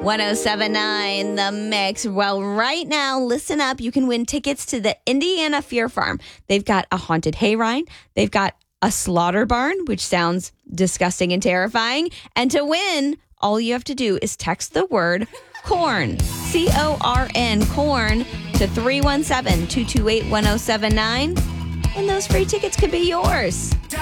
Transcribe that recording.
1079 The Mix. Well, right now, listen up. You can win tickets to the Indiana Fear Farm. They've got a haunted hayride. They've got a slaughter barn, which sounds disgusting and terrifying. And to win, all you have to do is text the word corn, CORN, corn, to 317-228-1079. And those free tickets could be yours.